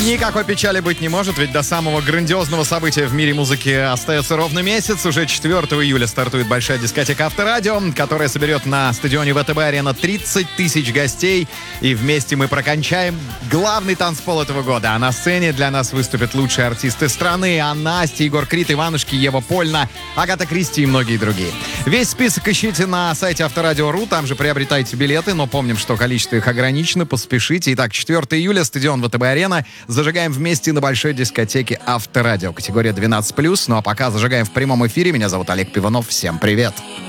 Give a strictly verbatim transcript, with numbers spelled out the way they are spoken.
Никакой печали быть не может, ведь до самого грандиозного события в мире музыки остается ровно месяц. Уже четвёртого июля стартует большая дискотека Авторадио, которая соберет на стадионе ВТБ-арена тридцать тысяч гостей. И вместе мы прокончаем главный танцпол этого года. А на сцене для нас выступят лучшие артисты страны. А Настя, Егор Крид, Иванушки, Ева Польна, Агата Кристи и многие другие. Весь список ищите на сайте Авторадио точка ру, там же приобретайте билеты, но помним, что количество их ограничено, поспешите. Итак, четвёртого июля, стадион ВТБ-арена. Зажигаем вместе на большой дискотеке Авторадио. Категория двенадцать плюс. Ну а пока зажигаем в прямом эфире. Меня зовут Олег Пиванов. Всем привет.